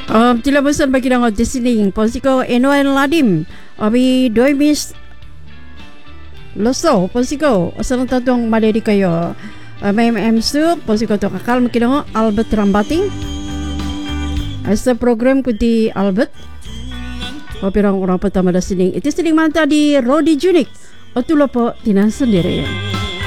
Tila bosan bagi dangot di sini. Posiko Enoel Ladim. Abi doi mis loso. Posiko asal tatong madedi kayo. MMM su. Posiko to kakal maki dangot Albert Rambating. Asa program ku di Albert. Opirang orang pertama di sini. Itu sini manta di Rodi Junik. Otulopo tinan sendiri.